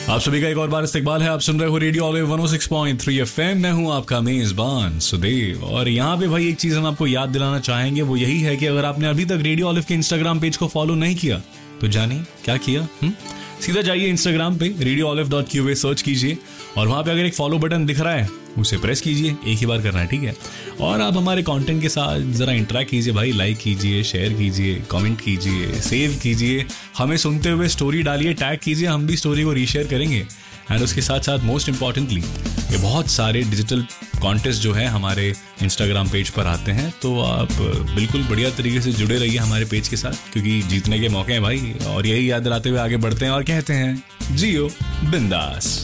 आप सभी का एक और बार इस्तकबाल है। आप सुन रहे हो रेडियो ऑलिव 106.3 एफएम। मैं हूं आपका मेजबान सुदेव। और यहाँ पे भाई एक चीज हम आपको याद दिलाना चाहेंगे, वो यही है कि अगर आपने अभी तक रेडियो ऑलिव के इंस्टाग्राम पेज को फॉलो नहीं किया तो जानिए क्या किया। सीधा जाइए इंस्टाग्राम पे radiolive.qa सर्च कीजिए और वहां पे अगर एक फॉलो बटन दिख रहा है उसे प्रेस कीजिए। एक ही बार करना है, ठीक है। और आप हमारे कंटेंट के साथ जरा इंटरेक्ट कीजिए भाई, लाइक कीजिए, शेयर कीजिए, कमेंट कीजिए, सेव कीजिए, हमें सुनते हुए स्टोरी डालिए, टैग कीजिए, हम भी स्टोरी को रीशेयर करेंगे। एंड उसके साथ साथ मोस्ट इंपॉर्टेंटली ये बहुत सारे डिजिटल कॉन्टेस्ट जो है हमारे इंस्टाग्राम पेज पर आते हैं, तो आप बिल्कुल बढ़िया तरीके से जुड़े रहिए हमारे पेज के साथ, क्योंकि जीतने के मौके हैं भाई। और यही याद दिलाते हुए आगे बढ़ते हैं और कहते हैं जियो बिंदास।